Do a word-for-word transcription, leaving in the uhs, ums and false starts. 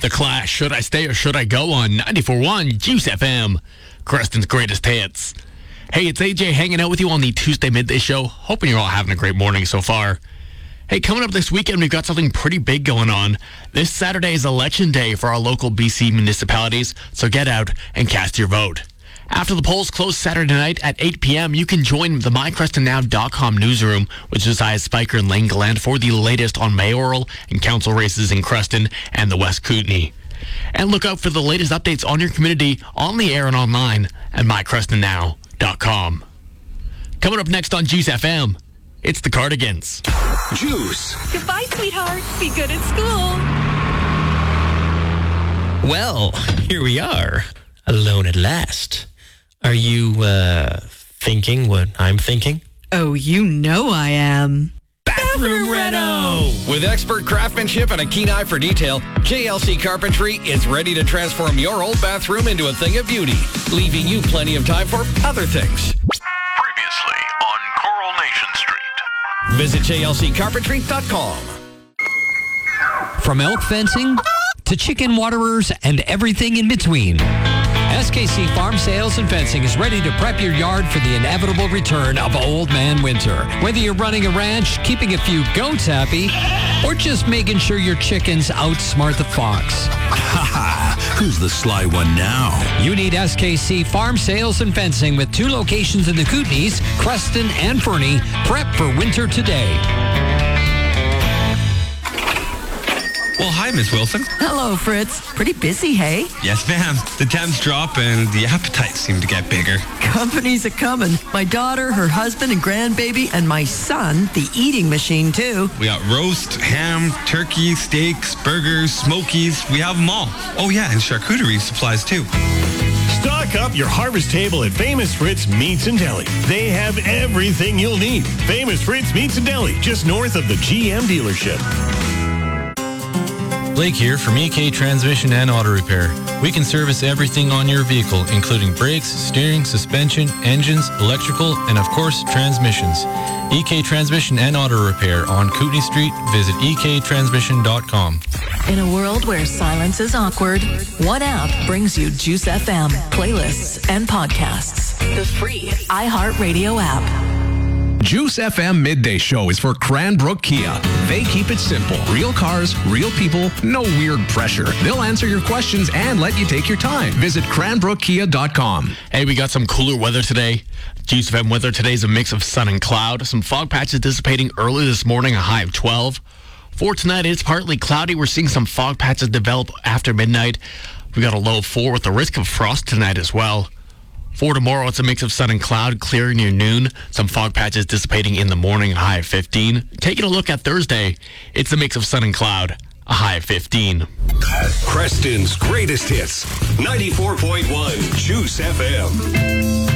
The Clash, Should I Stay or Should I Go on ninety-four point one Juice F M, Creston's greatest hits. Hey, it's A J hanging out with you on the Tuesday Midday Show. Hoping you're all having a great morning so far. Hey, coming up this weekend, we've got something pretty big going on. This Saturday is Election Day for our local B C municipalities, so get out and cast your vote. After the polls close Saturday night at eight p.m., you can join the my creston now dot com newsroom with Josiah Spiker and Lane Gallant for the latest on mayoral and council races in Creston and the West Kootenay. And look out for the latest updates on your community on the air and online at my creston now dot com. Coming up next on Juice F M, it's the Cardigans. Juice. Goodbye, sweetheart. Be good at school. Well, here we are, alone at last. Are you, uh, thinking what I'm thinking? Oh, you know I am. Bathroom Reno! With expert craftsmanship and a keen eye for detail, J L C Carpentry is ready to transform your old bathroom into a thing of beauty, leaving you plenty of time for other things. Previously on Coronation Street. Visit J L C carpentry dot com. From elk fencing to chicken waterers and everything in between, S K C Farm Sales and Fencing is ready to prep your yard for the inevitable return of Old Man Winter. Whether you're running a ranch, keeping a few goats happy, or just making sure your chickens outsmart the fox. Ha ha! Who's the sly one now? You need S K C Farm Sales and Fencing with two locations in the Kootenays, Creston and Fernie. Prep for winter today. Well, hi, Miss Wilson. Hello, Fritz. Pretty busy, hey? Yes, ma'am. The temps drop and the appetites seem to get bigger. Company's a-coming. My daughter, her husband and grandbaby, and my son, the eating machine, too. We got roast, ham, turkey, steaks, burgers, smokies. We have them all. Oh, yeah, and charcuterie supplies, too. Stock up your harvest table at Famous Fritz Meats and Deli. They have everything you'll need. Famous Fritz Meats and Deli, just north of the G M dealership. Blake here from E K Transmission and Auto Repair. We can service everything on your vehicle, including brakes, steering, suspension, engines, electrical, and of course, transmissions. E K Transmission and Auto Repair on Kootenay Street. Visit e k transmission dot com. In a world where silence is awkward, one app brings you Juice F M, playlists, and podcasts. The free iHeartRadio app. Juice F M Midday Show is for Cranbrook Kia. They keep it simple. Real cars, real people, no weird pressure. They'll answer your questions and let you take your time. Visit cranbrook kia dot com. Hey, we got some cooler weather today. Juice F M weather today is a mix of sun and cloud. Some fog patches dissipating early this morning, a high of twelve. For tonight, it's partly cloudy. We're seeing some fog patches develop after midnight. We got a low of four with the risk of frost tonight as well. For tomorrow, it's a mix of sun and cloud, clear near noon. Some fog patches dissipating in the morning, a high of fifteen. Taking a look at Thursday, it's a mix of sun and cloud, a high of fifteen. Creston's greatest hits, ninety-four point one Juice F M.